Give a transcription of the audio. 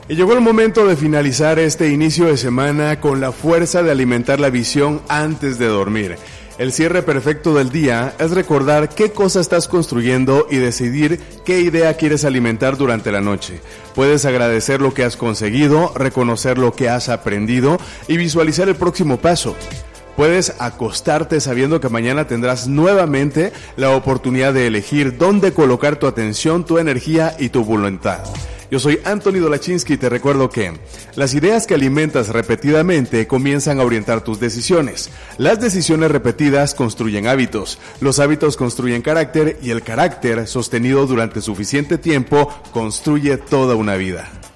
Y llegó el momento de finalizar este inicio de semana con la fuerza de alimentar la visión antes de dormir. El cierre perfecto del día es recordar qué cosa estás construyendo y decidir qué idea quieres alimentar durante la noche. Puedes agradecer lo que has conseguido, reconocer lo que has aprendido y visualizar el próximo paso. Puedes acostarte sabiendo que mañana tendrás nuevamente la oportunidad de elegir dónde colocar tu atención, tu energía y tu voluntad. Yo soy Anthony Dolachinsky y te recuerdo que las ideas que alimentas repetidamente comienzan a orientar tus decisiones. Las decisiones repetidas construyen hábitos, los hábitos construyen carácter y el carácter, sostenido durante suficiente tiempo, construye toda una vida.